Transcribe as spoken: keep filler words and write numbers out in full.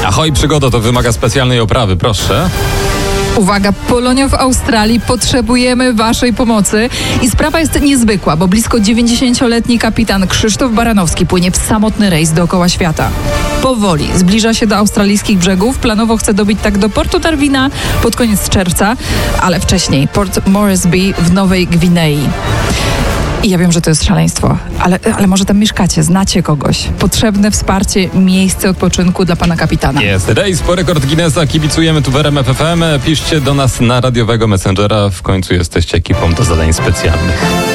Ahoj, przygoda to wymaga specjalnej oprawy, proszę. Uwaga, Polonia w Australii, potrzebujemy waszej pomocy. I sprawa jest niezwykła, bo blisko dziewięćdziesięcioletni kapitan Krzysztof Baranowski płynie w samotny rejs dookoła świata. Powoli zbliża się do australijskich brzegów, planowo chce dobić tak do Portu Darwina pod koniec czerwca, ale wcześniej Port Moresby w Nowej Gwinei. I ja wiem, że to jest szaleństwo, ale, ale może tam mieszkacie, znacie kogoś. Potrzebne wsparcie, miejsce odpoczynku dla pana kapitana. Jest rejs po rekord Guinnessa, kibicujemy tu w R M F F M. Piszcie do nas na radiowego Messengera, w końcu jesteście ekipą do zadań specjalnych.